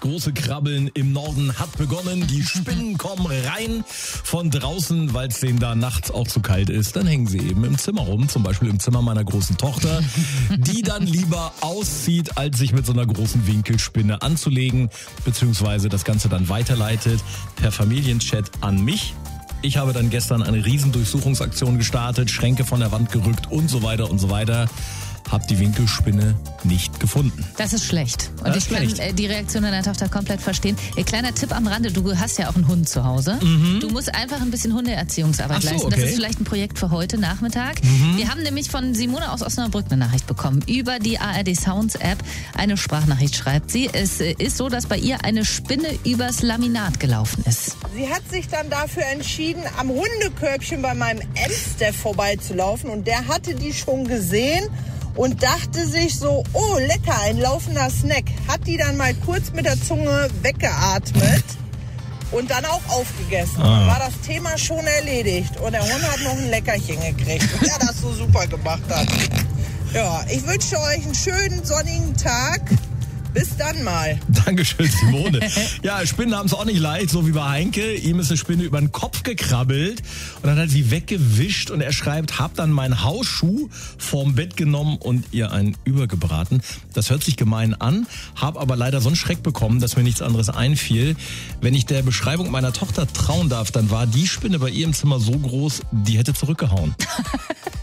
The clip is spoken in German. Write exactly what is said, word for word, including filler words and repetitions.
große Krabbeln im Norden hat begonnen. Die Spinnen kommen rein von draußen, weil es denen da nachts auch zu kalt ist. Dann hängen sie eben im Zimmer rum, zum Beispiel im Zimmer meiner großen Tochter, die dann lieber auszieht, als sich mit so einer großen Winkelspinne anzulegen, beziehungsweise das Ganze dann weiterleitet per Familienchat an mich. Ich habe dann gestern eine riesen Durchsuchungsaktion gestartet, Schränke von der Wand gerückt und so weiter und so weiter. Hab die Winkelspinne nicht gefunden. Das ist schlecht. Und das ich ist kann schlecht. äh, die Reaktion deiner Tochter komplett verstehen. Ihr kleiner Tipp am Rande, du hast ja auch einen Hund zu Hause. Mhm. Du musst einfach ein bisschen Hundeerziehungsarbeit Ach so, leisten. okay. Das ist vielleicht ein Projekt für heute Nachmittag. Mhm. Wir haben nämlich von Simone aus Osnabrück eine Nachricht bekommen. Über die A R D Sounds App eine Sprachnachricht schreibt sie. Es ist so, dass bei ihr eine Spinne übers Laminat gelaufen ist. Sie hat sich dann dafür entschieden, am Hundekörbchen bei meinem Amstaff vorbeizulaufen. Und der hatte die schon gesehen und dachte sich so, oh lecker, ein laufender Snack. Hat die dann mal kurz mit der Zunge weggeatmet und dann auch aufgegessen. Ah. Dann war das Thema schon erledigt. Und der Hund hat noch ein Leckerchen gekriegt, weil er das so super gemacht hat. Ja, ich wünsche euch einen schönen sonnigen Tag. Bis dann mal. Dankeschön, Simone. Ja, Spinnen haben es auch nicht leicht, so wie bei Heinke. Ihm ist eine Spinne über den Kopf gekrabbelt und dann hat sie weggewischt und er schreibt, hab dann meinen Hausschuh vorm Bett genommen und ihr einen übergebraten. Das hört sich gemein an, hab aber leider so einen Schreck bekommen, dass mir nichts anderes einfiel. Wenn ich der Beschreibung meiner Tochter trauen darf, dann war die Spinne bei ihr im Zimmer so groß, die hätte zurückgehauen.